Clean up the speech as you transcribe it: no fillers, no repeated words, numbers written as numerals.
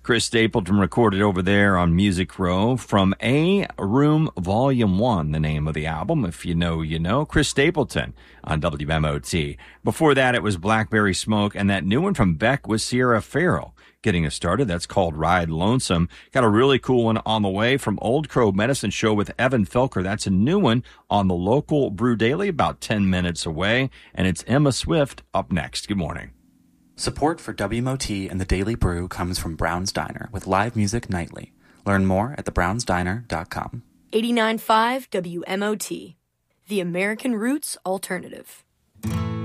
Chris Stapleton recorded over there on Music Row from A Room Volume 1, the name of the album. If you know, you know. Chris Stapleton on WMOT. Before that, it was Blackberry Smoke, and that new one from Beck was Sierra Farrell. Getting us started, that's called Ride Lonesome. Got a really cool one on the way from Old Crow Medicine Show with Evan Felker. That's a new one on the local Brew Daily, about 10 minutes away, and it's Emma Swift up next. Good morning. Support for WMOT and the Daily Brew comes from Brown's Diner with live music nightly. Learn more at thebrownsdiner.com. 89.5 WMOT, the American Roots Alternative.